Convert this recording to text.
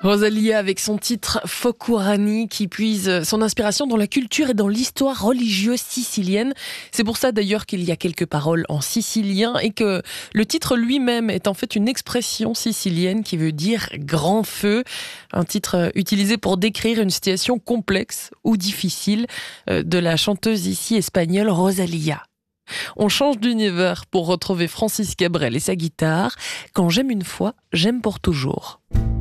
Rosalía avec son titre Fokurani qui puise son inspiration dans la culture et dans l'histoire religieuse sicilienne. C'est pour ça d'ailleurs qu'il y a quelques paroles en sicilien et que le titre lui-même est en fait une expression sicilienne qui veut dire grand feu. Un titre utilisé pour décrire une situation complexe ou difficile de la chanteuse ici espagnole Rosalía. On change d'univers pour retrouver Francis Cabrel et sa guitare. Quand j'aime une fois, j'aime pour toujours.